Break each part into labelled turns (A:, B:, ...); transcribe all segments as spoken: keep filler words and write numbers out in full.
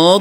A: النار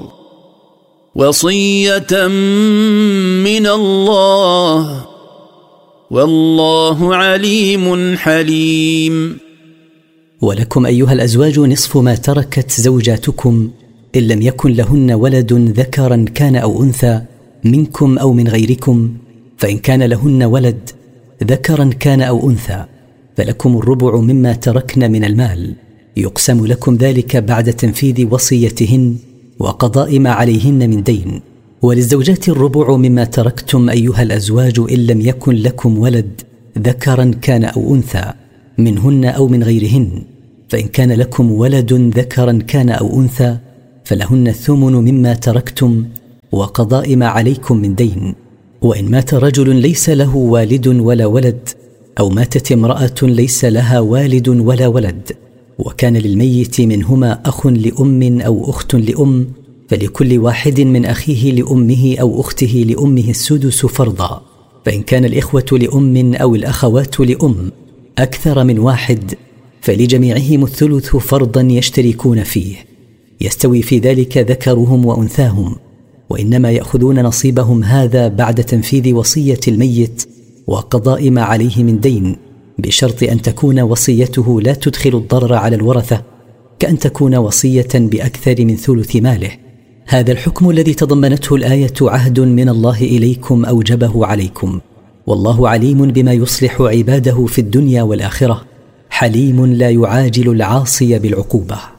A: وصية من الله والله عليم حليم.
B: ولكم أيها الأزواج نصف ما تركت زوجاتكم إن لم يكن لهن ولد ذكرا كان أو أنثى منكم أو من غيركم، فإن كان لهن ولد ذكرا كان أو أنثى فلكم الربع مما تركن من المال، يقسم لكم ذلك بعد تنفيذ وصيتهن وقضاء ما عليهن من دين. وللزوجات الربع مما تركتم أيها الأزواج إن لم يكن لكم ولد ذكرا كان أو أنثى منهن أو من غيرهن، فإن كان لكم ولد ذكرا كان أو أنثى فلهن الثمن مما تركتم وقضاء ما عليكم من دين. وإن مات رجل ليس له والد ولا ولد، أو ماتت امرأة ليس لها والد ولا ولد، وكان للميت منهما أخ لأم أو أخت لأم، فلكل واحد من أخيه لأمه أو أخته لأمه السدس فرضا. فإن كان الإخوة لأم أو الأخوات لأم أكثر من واحد فلجميعهم الثلث فرضا يشتركون فيه، يستوي في ذلك ذكرهم وأنثاهم، وإنما يأخذون نصيبهم هذا بعد تنفيذ وصية الميت وقضاء ما عليه من دين، بشرط أن تكون وصيته لا تدخل الضرر على الورثة، كأن تكون وصية بأكثر من ثلث ماله. هذا الحكم الذي تضمنته الآية عهد من الله إليكم أوجبه عليكم، والله عليم بما يصلح عباده في الدنيا والآخرة، حليم لا يعاجل العاصي بالعقوبة.